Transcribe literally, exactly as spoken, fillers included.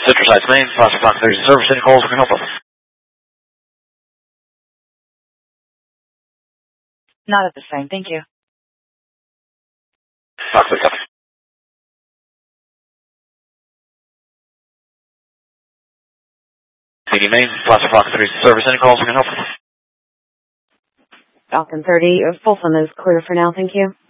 Citrus Heights, Maine, Foster Fox thirty service. Any calls we can help with? Not at this time, thank you. Fox thirty, copy. C D Maine, Foster Fox thirty service. Any calls we can help with? Falcon thirty, Folsom is clear for now, thank you.